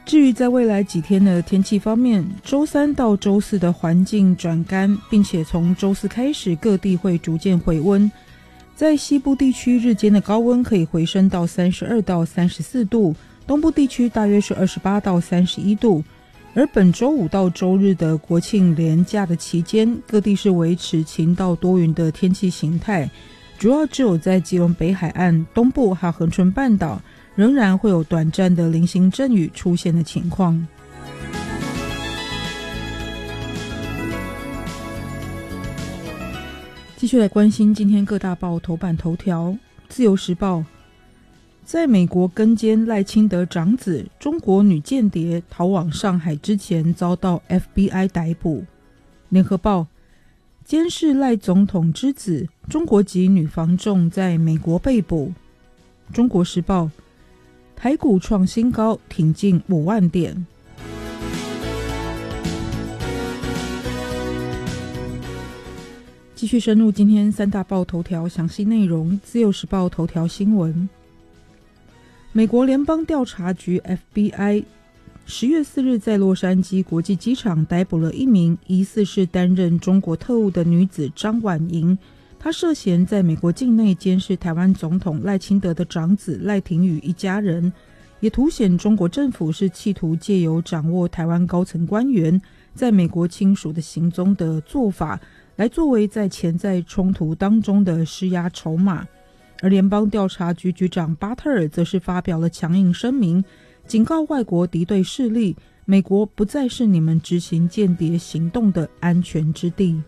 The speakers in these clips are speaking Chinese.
至于在未来几天的天气方面，周三到周四的环境转干，并且从周四开始各地会逐渐回温。在西部地区日间的高温可以回升到32到34度，东部地区大约是28到31度。而本周五到周日的国庆连假的期间，各地是维持晴到多云的天气形态，主要只有在基隆北海岸、东部还有恒春半岛仍然会有短暂的零星阵雨出现的情况。继续来关心今天各大报头版头条。自由时报，在美国跟监赖清德长子中国女间谍逃往上海之前遭到 FBI 逮捕。联合报，监视赖总统之子中国籍女房仲在美国被捕。中国时报，台股创新高，挺进5万点。继续深入今天三大报头条详细内容。自由时报头条新闻，美国联邦调查局 FBI 10月4日在洛杉矶国际机场逮捕了一名疑似是担任中国特务的女子张婉莹，她涉嫌在美国境内监视台湾总统赖清德的长子赖廷宇一家人，也凸显中国政府是企图借由掌握台湾高层官员在美国亲属的行踪的做法，来作为在潜在冲突当中的施压筹码。而联邦调查局局长巴特尔则是发表了强硬声明，警告外国敌对势力，美国不再是你们执行间谍行动的安全之地。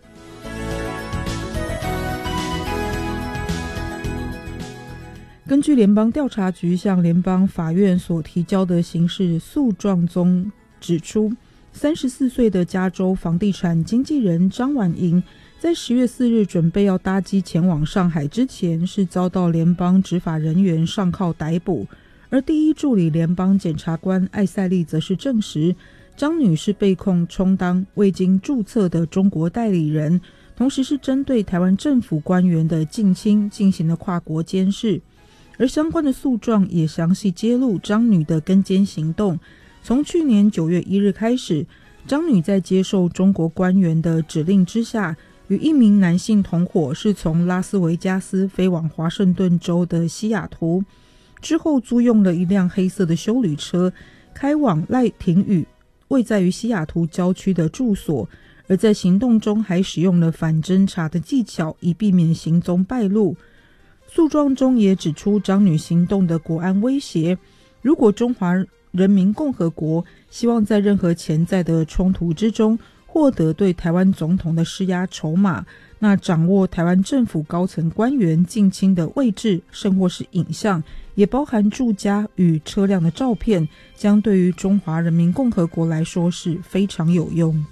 根据联邦调查局向联邦法院所提交的刑事诉状中指出，34岁的加州房地产经纪人张婉莹在10月4日准备要搭机前往上海之前，是遭到联邦执法人员上铐逮捕。而第一助理联邦检察官艾塞利则是证实，张女士被控充当未经注册的中国代理人，同时是针对台湾政府官员的近亲进行了跨国监视。而相关的诉状也详细揭露张女的跟监行动。从去年9月1日开始，张女在接受中国官员的指令之下，与一名男性同伙是从拉斯维加斯飞往华盛顿州的西雅图，之后租用了一辆黑色的休旅车，开往赖廷宇位在于西雅图郊区的住所，而在行动中还使用了反侦查的技巧，以避免行踪败露。诉状中也指出张女行动的国安威胁，如果中华人民共和国希望在任何潜在的冲突之中获得对台湾总统的施压筹码，那掌握台湾政府高层官员近亲的位置，甚或是影像，也包含住家与车辆的照片，将对于中华人民共和国来说是非常有用。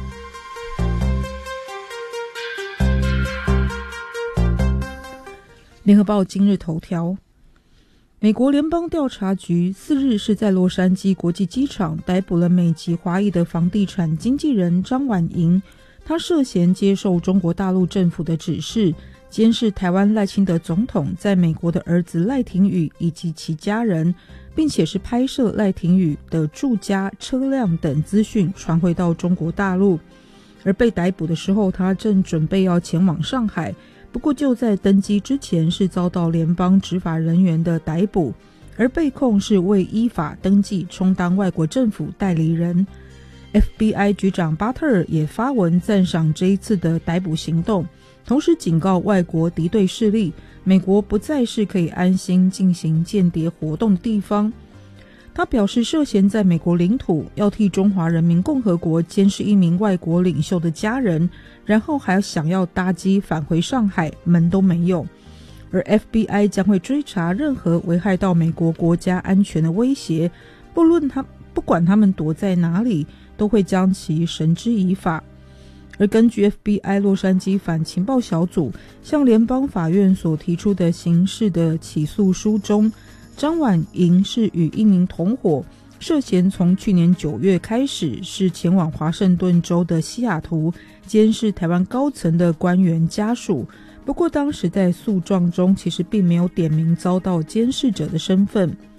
联合报今日头条，美国联邦调查局4日是在洛杉矶国际机场逮捕了美籍华裔的房地产经纪人张婉莹，他涉嫌接受中国大陆政府的指示，监视台湾赖清德总统在美国的儿子赖廷宇以及其家人，并且是拍摄赖廷宇的住家、车辆等资讯传回到中国大陆。而被逮捕的时候，他正准备要前往上海，不过就在登机之前是遭到联邦执法人员的逮捕，而被控是未依法登记充当外国政府代理人。 FBI 局长巴特尔也发文赞赏这一次的逮捕行动，同时警告外国敌对势力，美国不再是可以安心进行间谍活动的地方。他表示，涉嫌在美国领土要替中华人民共和国监视一名外国领袖的家人，然后还想要搭机返回上海，门都没有。而 FBI 将会追查任何危害到美国国家安全的威胁，不管他们躲在哪里，都会将其绳之以法。而根据 FBI 洛杉矶反情报小组向联邦法院所提出的刑事的起诉书中，张婉莹是与一名同伙涉嫌从去年9月开始是前往华盛顿州的西雅图监视台湾高层的官员家属，不过当时在诉状中其实并没有点名遭到监视者的身份。